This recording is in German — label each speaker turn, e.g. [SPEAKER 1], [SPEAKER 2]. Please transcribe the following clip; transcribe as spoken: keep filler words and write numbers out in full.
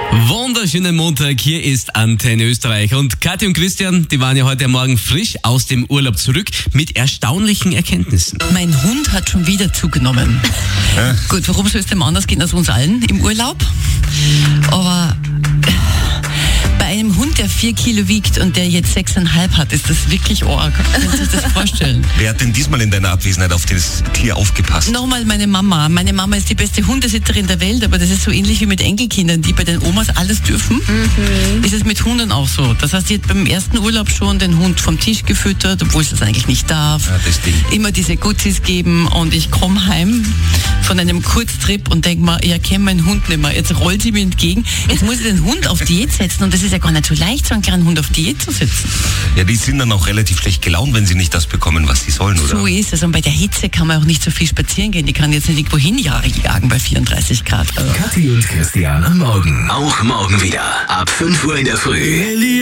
[SPEAKER 1] Wunderschönen Montag, hier ist Antenne Österreich. Und Kathi und Christian, die waren ja heute Morgen frisch aus dem Urlaub zurück mit erstaunlichen Erkenntnissen.
[SPEAKER 2] Mein Hund hat schon wieder zugenommen.
[SPEAKER 1] Ja.
[SPEAKER 2] Gut, warum soll es dem anders gehen als uns allen im Urlaub? Aber bei einem Hund, der vier Kilo wiegt und der jetzt sechseinhalb hat, ist das wirklich arg. Kannst du dir das vorstellen?
[SPEAKER 3] Wer hat denn diesmal in deiner Abwesenheit auf das Tier aufgepasst?
[SPEAKER 2] Nochmal meine Mama. Meine Mama ist die beste Hundesitterin der Welt, aber das ist so ähnlich wie mit Enkelkindern, die bei den Omas alles dürfen. Mhm. Ist es mit Hunden auch so. Das heißt, sie hat beim ersten Urlaub schon den Hund vom Tisch gefüttert, obwohl sie das eigentlich nicht darf.
[SPEAKER 3] Ja, das Ding.
[SPEAKER 2] Immer diese Gutzis geben und ich komme heim von einem Kurztrip und denke mir, ich erkenne meinen Hund nicht mehr. Jetzt rollt sie mir entgegen. Jetzt muss ich den Hund auf Diät setzen und das ist ja gar nicht so leicht, so einen kleinen Hund auf Diät zu setzen.
[SPEAKER 3] Ja, die sind dann auch relativ schlecht gelaunt, wenn sie nicht das bekommen, was sie sollen, oder?
[SPEAKER 2] So ist es. Und bei der Hitze kann man auch nicht so viel spazieren gehen. Die kann jetzt nicht irgendwo hinjagen bei vierunddreißig Grad.
[SPEAKER 4] Kathi und Christian am Morgen. Auch morgen wieder. Ab fünf Uhr in der Früh.